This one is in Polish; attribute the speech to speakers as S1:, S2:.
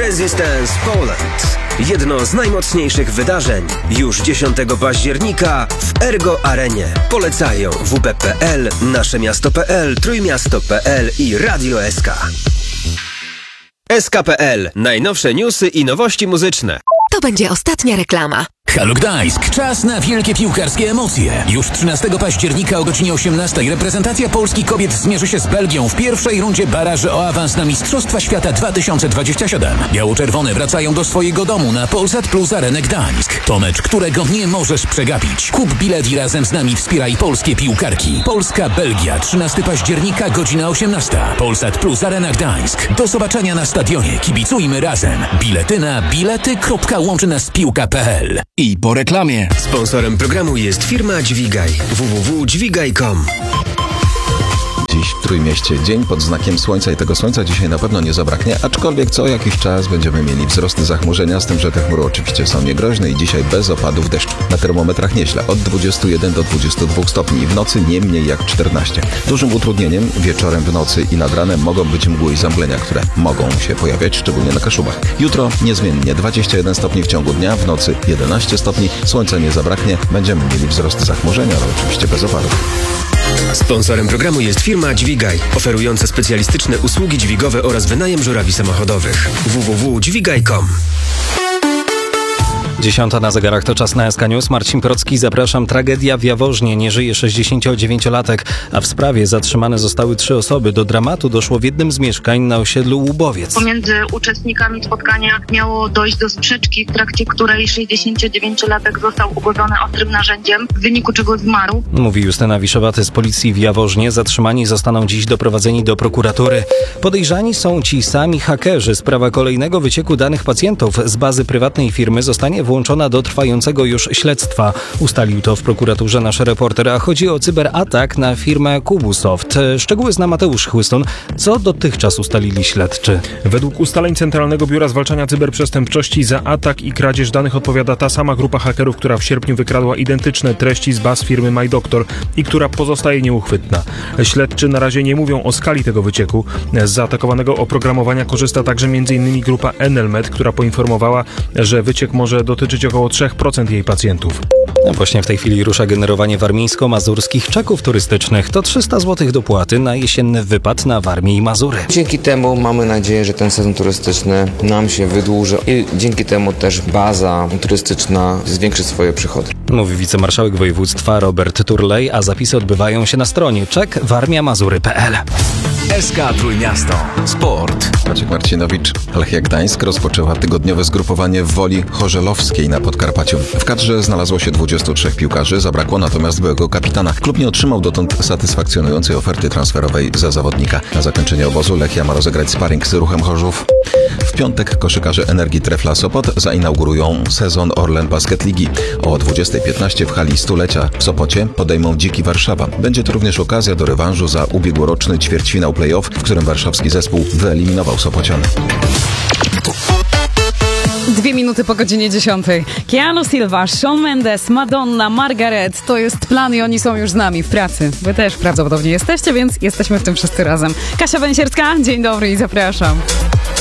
S1: Resistance Poland. Jedno z najmocniejszych wydarzeń już 10 października w Ergo Arenie. Polecają WP.pl, Naszemiasto.pl, Trójmiasto.pl i Radio SK. SK.pl. Najnowsze newsy i nowości muzyczne.
S2: To będzie ostatnia reklama.
S3: Halo Gdańsk, czas na wielkie piłkarskie emocje. Już 13 października o godzinie 18 reprezentacja Polski kobiet zmierzy się z Belgią w pierwszej rundzie baraży o awans na Mistrzostwa Świata 2027. Biało-czerwone wracają do swojego domu na Polsat Plus Arenę Gdańsk. To mecz, którego nie możesz przegapić. Kup bilet i razem z nami wspieraj polskie piłkarki. Polska-Belgia, 13 października, godzina 18. Polsat Plus Arena Gdańsk. Do zobaczenia na stadionie. Kibicujmy razem. Bilety na bilety.łączynaspiłka.pl.
S4: I po reklamie.
S1: Sponsorem programu jest firma Dźwigaj. www.dźwigaj.com.
S5: Dziś w Trójmieście dzień pod znakiem słońca i tego słońca dzisiaj na pewno nie zabraknie, aczkolwiek co jakiś czas będziemy mieli wzrosty zachmurzenia, z tym, że te chmury oczywiście są niegroźne i dzisiaj bez opadów deszczu. Na termometrach nieźle, od 21 do 22 stopni, w nocy nie mniej jak 14. Dużym utrudnieniem wieczorem, w nocy i nad ranem mogą być mgły i zamglenia, które mogą się pojawiać, szczególnie na Kaszubach. Jutro niezmiennie 21 stopni w ciągu dnia, w nocy 11 stopni, słońca nie zabraknie, będziemy mieli wzrost zachmurzenia, ale oczywiście bez opadów.
S1: Sponsorem programu jest firma Dźwigaj, oferująca specjalistyczne usługi dźwigowe oraz wynajem żurawi samochodowych. www.dźwigaj.com.
S6: 10 na zegarach, to czas na SK News. Marcin Procki, zapraszam. Tragedia w Jaworznie. Nie żyje 69-latek, a w sprawie zatrzymane zostały 3 osoby. Do dramatu doszło w jednym z mieszkań na osiedlu Łubowiec.
S7: Pomiędzy uczestnikami spotkania miało dojść do sprzeczki, w trakcie której 69-latek został ugodzony ostrym narzędziem, w wyniku czego zmarł.
S6: Mówi Justyna Wiszowaty z policji w Jaworznie. Zatrzymani zostaną dziś doprowadzeni do prokuratury. Podejrzani są ci sami hakerzy. Sprawa kolejnego wycieku danych pacjentów z bazy prywatnej firmy zostanie włączona do trwającego już śledztwa. Ustalił to w prokuraturze nasz reporter, a chodzi o cyberatak na firmę Kubusoft. Szczegóły zna Mateusz Chłystun. Co dotychczas ustalili śledczy?
S8: Według ustaleń Centralnego Biura Zwalczania Cyberprzestępczości za atak i kradzież danych odpowiada ta sama grupa hakerów, która w sierpniu wykradła identyczne treści z baz firmy MyDoctor i która pozostaje nieuchwytna. Śledczy na razie nie mówią o skali tego wycieku. Z zaatakowanego oprogramowania korzysta także m.in. grupa Enelmed, która poinformowała, że wyciek może dotyczyć około 3% jej pacjentów.
S6: Właśnie w tej chwili rusza generowanie warmińsko-mazurskich czeków turystycznych. To 300 zł dopłaty na jesienny wypad na Warmię i Mazury.
S9: Dzięki temu mamy nadzieję, że ten sezon turystyczny nam się wydłuży i dzięki temu też baza turystyczna zwiększy swoje przychody.
S6: Mówi wicemarszałek województwa Robert Turlej, a zapisy odbywają się na stronie czekwarmiamazury.pl.
S4: SK Trójmiasto. Sport.
S5: Maciek Marcinowicz. Lechia Gdańsk rozpoczęła tygodniowe zgrupowanie w Woli Chorzelowskiej na Podkarpaciu. W kadrze znalazło się 23 piłkarzy, zabrakło natomiast byłego kapitana. Klub nie otrzymał dotąd satysfakcjonującej oferty transferowej za zawodnika. Na zakończenie obozu Lechia ma rozegrać sparring z Ruchem Chorzów. W piątek koszykarze Energii Trefla Sopot zainaugurują sezon Orlen Basket Ligi. O 20:15 w hali Stulecia w Sopocie podejmą Dziki Warszawa. Będzie to również okazja do rewanżu za ubiegłoroczny ćwierćfinał play-off, w którym warszawski zespół wyeliminował Sopocian.
S10: 2 minuty po godzinie 10. Keanu Silva, Shawn Mendes, Madonna, Margaret. To jest plan i oni są już z nami w pracy. Wy też prawdopodobnie jesteście, więc jesteśmy w tym wszyscy razem. Kasia Węsierska, dzień dobry i zapraszam.